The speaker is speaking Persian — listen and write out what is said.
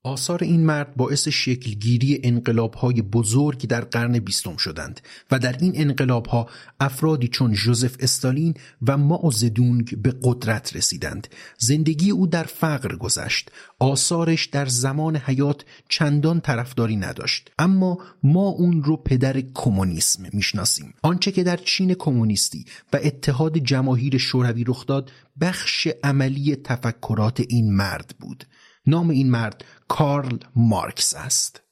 آثار این مرد باعث شکلگیری انقلاب‌های بزرگ در قرن 20 شدند و در این انقلاب‌ها افرادی چون ژوزف استالین و مائو زدونگ به قدرت رسیدند. زندگی او در فقر گذشت. آثارش در زمان حیات چندان طرفداری نداشت، اما ما اون رو پدر کمونیسم میشناسیم. آنچه که در چین کمونیستی و اتحاد جماهیر شوروی رخ داد بخش عملی تفکرات این مرد بود. نام این مرد کارل مارکس است.